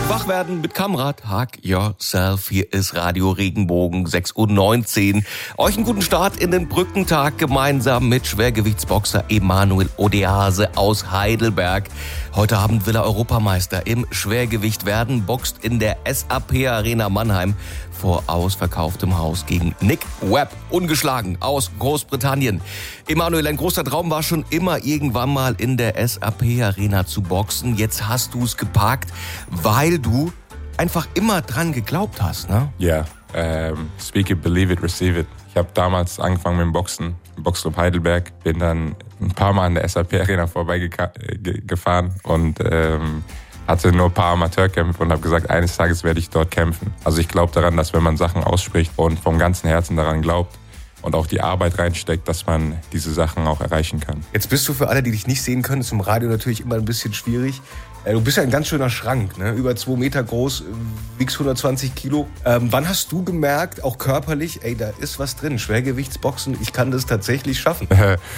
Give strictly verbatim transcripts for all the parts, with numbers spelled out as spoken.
Wach werden mit Kamrat, Hug Yourself. Hier ist Radio Regenbogen, sechs Uhr neunzehn. Euch einen guten Start in den Brückentag gemeinsam mit Schwergewichtsboxer Emanuel Odease aus Heidelberg. Heute Abend will er Europameister im Schwergewicht werden, boxt in der S A P Arena Mannheim vor ausverkauftem Haus gegen Nick Webb, ungeschlagen aus Großbritannien. Emanuel, ein großer Traum war schon immer, irgendwann mal in der S A P Arena zu boxen. Jetzt hast du es gepackt, weil du einfach immer dran geglaubt hast, ne? Ja, yeah, um, speak it, believe it, receive it. Ich habe damals angefangen mit dem Boxen, im Boxclub Heidelberg, bin dann ein paar Mal an der S A P Arena vorbeigefahren und ähm, hatte nur ein paar Amateurkämpfe und habe gesagt, eines Tages werde ich dort kämpfen. Also ich glaube daran, dass wenn man Sachen ausspricht und vom ganzen Herzen daran glaubt und auch die Arbeit reinsteckt, dass man diese Sachen auch erreichen kann. Jetzt bist du für alle, die dich nicht sehen können, ist im Radio natürlich immer ein bisschen schwierig. Du bist ja ein ganz schöner Schrank, ne? Über zwei Meter groß, wiegst hundertzwanzig Kilo. Ähm, wann hast du gemerkt, auch körperlich, ey, da ist was drin, Schwergewichtsboxen, ich kann das tatsächlich schaffen?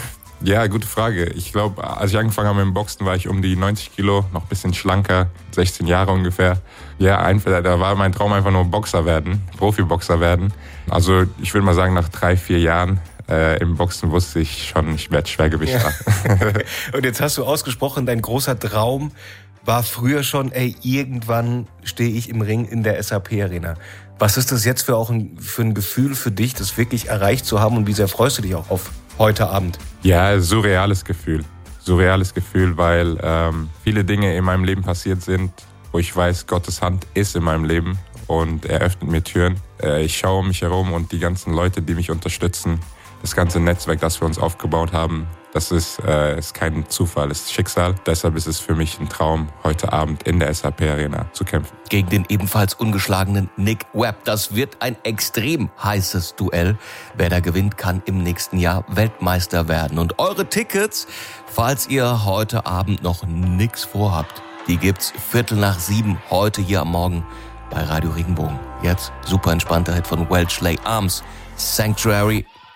Ja, gute Frage. Ich glaube, als ich angefangen habe mit dem Boxen, war ich um die neunzig Kilo, noch ein bisschen schlanker, sechzehn Jahre ungefähr. Ja, einfach, da war mein Traum einfach nur Boxer werden, Profiboxer werden. Also ich würde mal sagen, nach drei, vier Jahren äh, im Boxen wusste ich schon, ich werde Schwergewicht ja. machen. Und jetzt hast du ausgesprochen, dein großer Traum war früher schon, ey, irgendwann stehe ich im Ring in der S A P Arena. Was ist das jetzt für auch ein, für ein Gefühl für dich, das wirklich erreicht zu haben, und wie sehr freust du dich auch auf heute Abend? Ja, surreales Gefühl. Surreales Gefühl, weil ähm, viele Dinge in meinem Leben passiert sind, wo ich weiß, Gottes Hand ist in meinem Leben und er öffnet mir Türen. Äh, ich schaue um mich herum und die ganzen Leute, die mich unterstützen, das ganze Netzwerk, das wir uns aufgebaut haben, das ist, äh, ist kein Zufall, es ist Schicksal. Deshalb ist es für mich ein Traum, heute Abend in der S A P Arena zu kämpfen. Gegen den ebenfalls ungeschlagenen Nick Webb. Das wird ein extrem heißes Duell. Wer da gewinnt, kann im nächsten Jahr Weltmeister werden. Und eure Tickets, falls ihr heute Abend noch nichts vorhabt, die gibt's Viertel nach sieben heute hier am Morgen bei Radio Regenbogen. Jetzt super entspannter Hit von Welsh Lay Arms, Sanctuary.